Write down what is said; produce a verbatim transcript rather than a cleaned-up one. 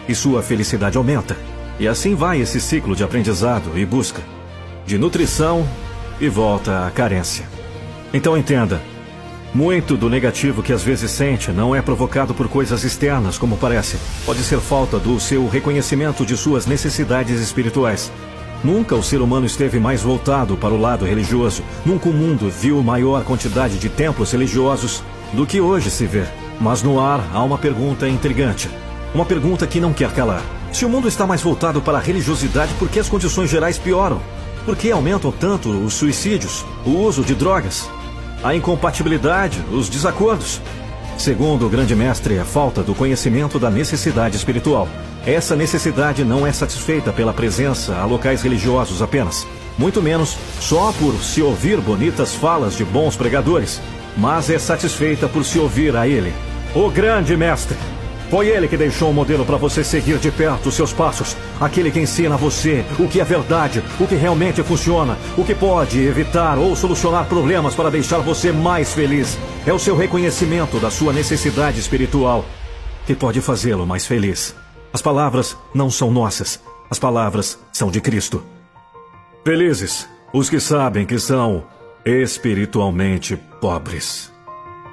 e sua felicidade aumenta. E assim vai esse ciclo de aprendizado e busca, de nutrição e volta à carência. Então entenda, muito do negativo que às vezes sente não é provocado por coisas externas, como parece. Pode ser falta do seu reconhecimento de suas necessidades espirituais. Nunca o ser humano esteve mais voltado para o lado religioso. Nunca o mundo viu maior quantidade de templos religiosos do que hoje se vê. Mas no ar há uma pergunta intrigante. Uma pergunta que não quer calar. Se o mundo está mais voltado para a religiosidade, por que as condições gerais pioram? Por que aumentam tanto os suicídios, o uso de drogas, a incompatibilidade, os desacordos? Segundo o grande mestre, é a falta do conhecimento da necessidade espiritual. Essa necessidade não é satisfeita pela presença a locais religiosos apenas. Muito menos só por se ouvir bonitas falas de bons pregadores. Mas é satisfeita por se ouvir a ele, o grande mestre. Foi ele que deixou um modelo para você seguir de perto os seus passos. Aquele que ensina a você o que é verdade, o que realmente funciona, o que pode evitar ou solucionar problemas para deixar você mais feliz. É o seu reconhecimento da sua necessidade espiritual que pode fazê-lo mais feliz. As palavras não são nossas. As palavras são de Cristo. Felizes os que sabem que são espiritualmente pobres.